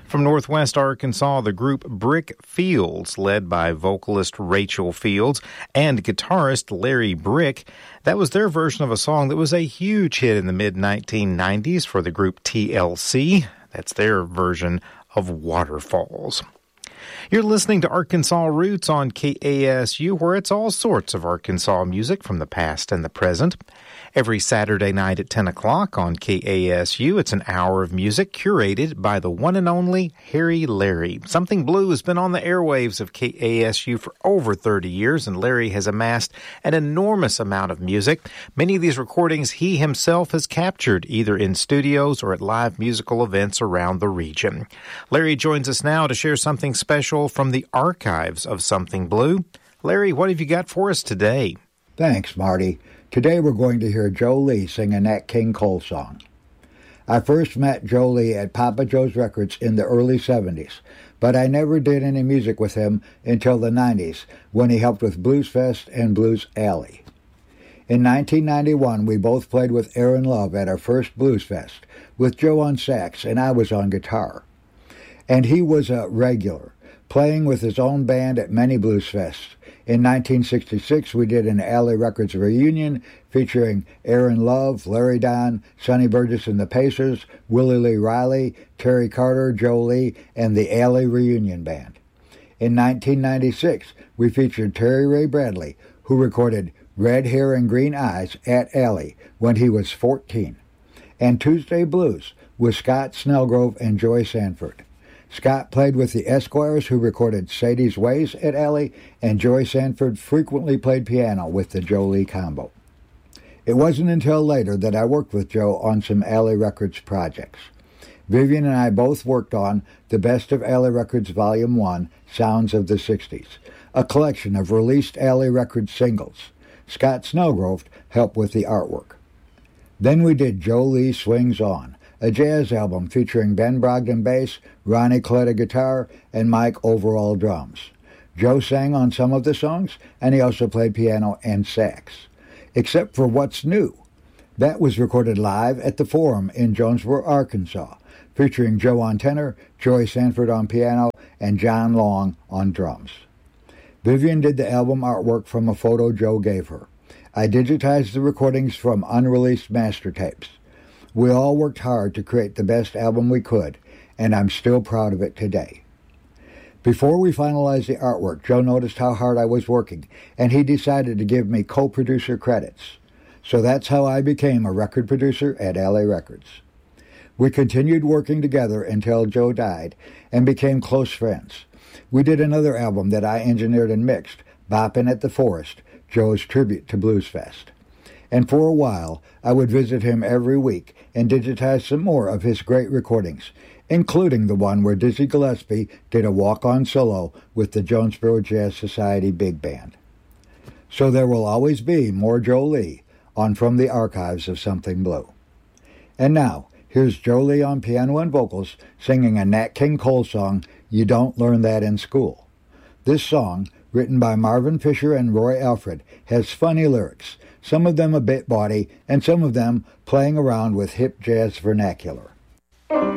From Northwest Arkansas, the group Brick Fields, led by vocalist Rachel Fields and guitarist Larry Brick. That was their version of a song that was a huge hit in the mid-1990s for the group TLC. That's their version of Waterfalls. You're listening to Arkansas Roots on KASU, where it's all sorts of Arkansas music from the past and the present. Every Saturday night at 10 o'clock on KASU, it's an hour of music curated by the one and only Harry Larry. Something Blue has been on the airwaves of KASU for over 30 years, and Larry has amassed an enormous amount of music. Many of these recordings he himself has captured, either in studios or at live musical events around the region. Larry joins us now to share something special from the archives of Something Blue. Larry, what have you got for us today? Thanks, Marty. Today we're going to hear Joe Lee sing a Nat King Cole song. I first met Joe Lee at Papa Joe's Records in the early 70s, but I never did any music with him until the 90s when he helped with Blues Fest and Blues Alley. In 1991, we both played with Aaron Love at our first Blues Fest, with Joe on sax and I was on guitar. And he was a regular, playing with his own band at many Blues Fests. In 1966, we did an Alley Records reunion featuring Aaron Love, Larry Don, Sonny Burgess and the Pacers, Willie Lee Riley, Terry Carter, Joe Lee, and the Alley Reunion Band. In 1996, we featured Terry Ray Bradley, who recorded Red Hair and Green Eyes at Alley when he was 14, and Tuesday Blues with Scott Snellgrove and Joy Sanford. Scott played with the Esquires, who recorded Sadie's Ways at Alley, and Joy Sanford frequently played piano with the Joe Lee combo. It wasn't until later that I worked with Joe on some Alley Records projects. Vivian and I both worked on the Best of Alley Records Volume 1, Sounds of the 60s, a collection of released Alley Records singles. Scott Snellgrove helped with the artwork. Then we did Joe Lee Swings On, a jazz album featuring Ben Brogdon bass, Ronnie Coletta guitar, and Mike Overall drums. Joe sang on some of the songs, and he also played piano and sax. Except for What's New. That was recorded live at the Forum in Jonesboro, Arkansas, featuring Joe on tenor, Joy Sanford on piano, and John Long on drums. Vivian did the album artwork from a photo Joe gave her. I digitized the recordings from unreleased master tapes. We all worked hard to create the best album we could, and I'm still proud of it today. Before we finalized the artwork, Joe noticed how hard I was working, and he decided to give me co-producer credits. So that's how I became a record producer at Alley Records. We continued working together until Joe died and became close friends. We did another album that I engineered and mixed, Boppin' at the Forest, Joe's tribute to Blues Fest. And for a while, I would visit him every week and digitize some more of his great recordings, including the one where Dizzy Gillespie did a walk-on solo with the Jonesboro Jazz Society Big Band. So there will always be more Joe Lee on From the Archives of Something Blue. And now, here's Joe Lee on piano and vocals singing a Nat King Cole song, You Don't Learn That in School. This song, written by Marvin Fisher and Roy Alfred, has funny lyrics, some of them a bit bawdy, and some of them playing around with hip jazz vernacular.